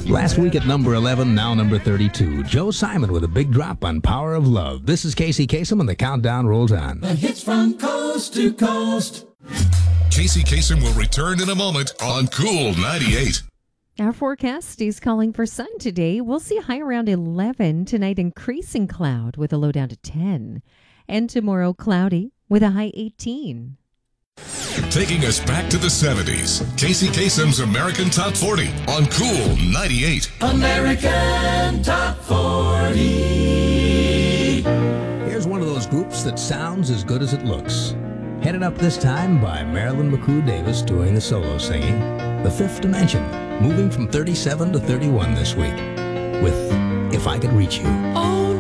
Last week at number 11, now number 32. Joe Simon with a big drop on Power of Love. This is Casey Kasem, and the countdown rolls on. The hits from coast to coast. Casey Kasem will return in a moment on Cool 98. Our forecast is calling for sun today. We'll see a high around 11. Tonight, increasing cloud with a low down to 10. And tomorrow, cloudy with a high 18. Taking us back to the 70s, Casey Kasem's American Top 40 on Cool 98. American Top 40. Here's one of those groups that sounds as good as it looks. Headed up this time by Marilyn McCoo Davis doing the solo singing. The Fifth Dimension, moving from 37 to 31 this week with If I Could Reach You. Oh,